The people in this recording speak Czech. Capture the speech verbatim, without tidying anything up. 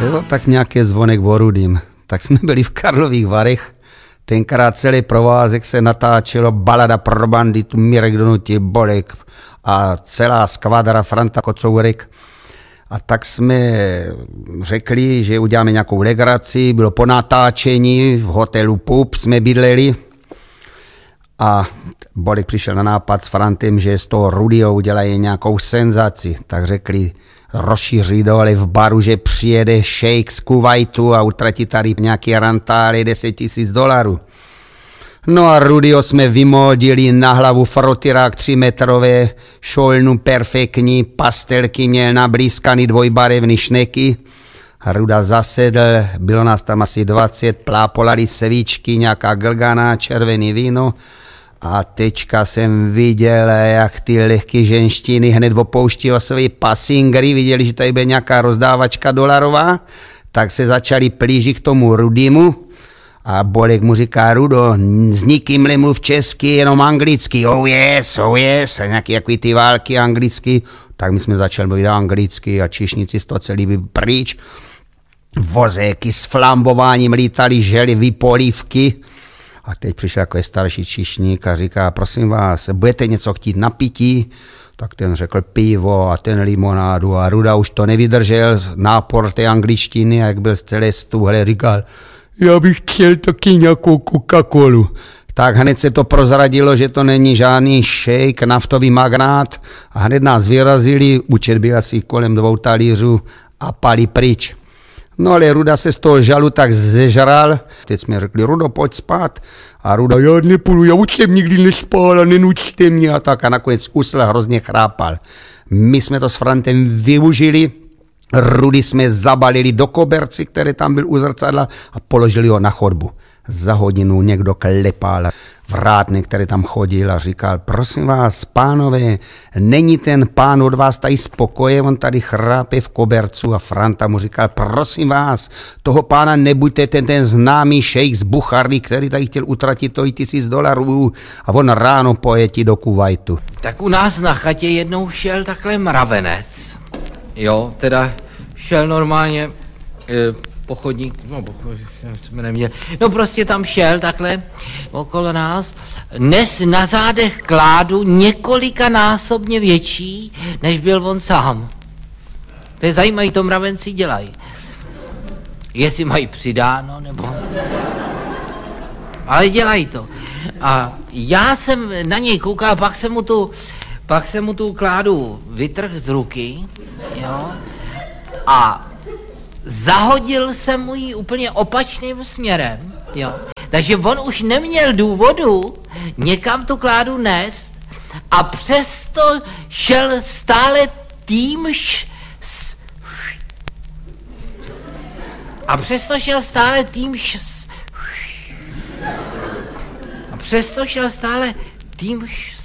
Jo, tak nějaký zvonek o Rudým. Tak jsme byli v Karlových Varech. Tenkrát celý provázek se natáčelo balada pro banditu Mirek Donutí Bolek a celá skvadra Franta Kocourek. A tak jsme řekli, že uděláme nějakou legraci, bylo po natáčení, v hotelu Pup jsme bydleli a Bolek přišel na nápad s Frantem, že z toho Rudyho udělají nějakou senzaci. Tak řekli, rozšíří dole v baru, že přijede šejk z Kuwaitu a utratí tady nějaký rantály deset tisíc dolarů. No a Rudyho jsme vymodili na hlavu frotyrák tři metrové, šolnu perfektní, pastelky měl nablízkaný dvojbarevný šneky. Ruda zasedl, bylo nás tam asi dvacet, plápolali svíčky, nějaká glgana, červený víno. A teďka jsem viděl, jak ty lehké ženštiny hned opouští o své pasingry, viděli, že tady bude nějaká rozdávačka dolarová, tak se začali plížit k tomu Rudýmu. A Bolek mu říká, Rudo, s nikým nemluv česky, jenom anglicky, oh yes, oh yes, a nějaký jaký ty války anglicky, tak my jsme začali mluvit anglicky a číšníci z toho celý by pryč. Vozéky s flambováním lítali, želi vypolívky. A teď přišel jako starší číšník a říká, prosím vás, budete něco chtít na pití? Tak ten řekl pivo a ten limonádu a Ruda už to nevydržel, nápor té angličtiny, jak byl z celé stuhle, říkal, já bych chtěl taky nějakou Coca-Colu. Tak hned se to prozradilo, že to není žádný šejk, naftový magnát a hned nás vyrazili, účet byl asi kolem dvou talířů a pali pryč. No ale Ruda se z toho žalu tak zežral. Teď jsme řekli, Rudo, pojď spát. A Ruda, já nepůjdu, já už jsem nikdy nespal a nenučte mě a tak. A nakonec usl, hrozně chrápal. My jsme to s Frantem využili. Rudy jsme zabalili do koberci, který tam byl u zrcadla a položili ho na chodbu. Za hodinu někdo klepal, vrátný, který tam chodil a říkal, prosím vás, pánové, není ten pán od vás tady spokoje, on tady chrápe v kobercu a Franta mu říkal, prosím vás, toho pána nebuďte ten, ten známý šejk z Buchary, který tady chtěl utratit to i tisíc dolarů a on ráno pojetí do Kuwaitu. Tak u nás na chatě jednou šel takhle mravenec, jo, teda šel normálně e, pochodník, no, pochodník, jsme neměli, no prostě tam šel takhle okolo nás, nes na zádech kládu několikanásobně větší, než byl on sám. To je zajímavé, to mravenci dělají. Jestli mají přidáno, nebo... Ale dělají to. A já jsem na něj koukal, pak jsem mu tu, pak jsem mu tu kládu vytrhl z ruky, jo, a zahodil jsem mu ji úplně opačným směrem, jo. Takže on už neměl důvodu někam tu kládu nést a přesto šel stále týmž a přesto šel stále týmž a přesto šel stále týmž